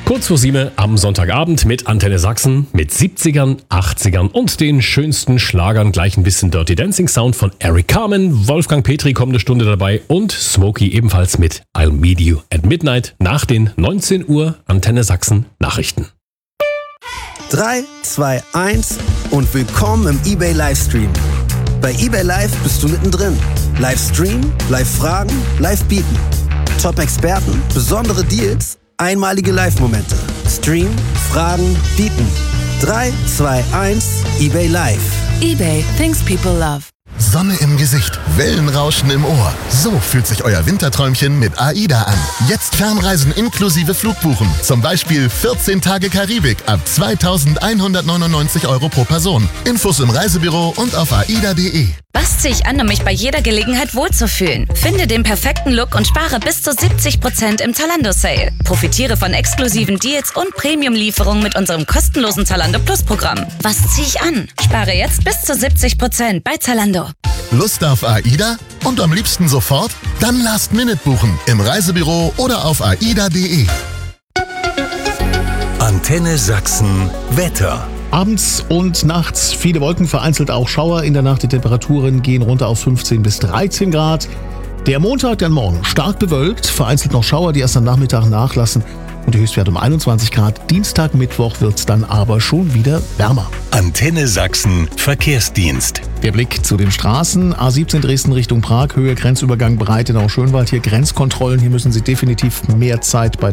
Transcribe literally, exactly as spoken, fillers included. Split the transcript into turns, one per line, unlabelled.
Kurz vor sieben am Sonntagabend mit Antenne Sachsen mit siebzigern, achtzigern und den schönsten Schlagern. Gleich ein bisschen Dirty Dancing Sound von Eric Carmen, Wolfgang Petri kommende Stunde dabei und Smokey ebenfalls mit I'll Meet You at Midnight nach den neunzehn Uhr Antenne Sachsen Nachrichten.
drei, zwei, eins und willkommen im eBay Livestream. Bei eBay Live bist du mittendrin. Livestream, Live-Fragen, Live-Bieten. Top-Experten, besondere Deals, einmalige Live-Momente. Stream, Fragen, Bieten. drei, zwei, eins, eBay Live.
eBay, things people love.
Sonne im Gesicht, Wellenrauschen im Ohr. So fühlt sich euer Winterträumchen mit AIDA an. Jetzt Fernreisen inklusive Flugbuchen. Zum Beispiel vierzehn Tage Karibik ab zweitausendeinhundertneunundneunzig Euro pro Person. Infos im Reisebüro und auf aida punkt de.
Was ziehe ich an, um mich bei jeder Gelegenheit wohlzufühlen? Finde den perfekten Look und spare bis zu siebzig Prozent im Zalando-Sale. Profitiere von exklusiven Deals und Premium-Lieferungen mit unserem kostenlosen Zalando Plus-Programm. Was ziehe ich an? Spare jetzt bis zu siebzig Prozent bei Zalando.
Lust auf AIDA? Und am liebsten sofort? Dann Last Minute buchen. Im Reisebüro oder auf aida punkt de.
Antenne Sachsen Wetter.
Abends und nachts viele Wolken, vereinzelt auch Schauer. In der Nacht die Temperaturen gehen runter auf fünfzehn bis dreizehn Grad. Der Montag, dann morgen stark bewölkt, vereinzelt noch Schauer, die erst am Nachmittag nachlassen. Und die Höchstwerte um einundzwanzig Grad. Dienstag, Mittwoch wird es dann aber schon wieder wärmer.
Antenne Sachsen Verkehrsdienst.
Der Blick zu den Straßen. A siebzehn Dresden Richtung Prag, Höhe Grenzübergang Breitenau-Schönwald. Hier Grenzkontrollen. Hier müssen Sie definitiv mehr Zeit bei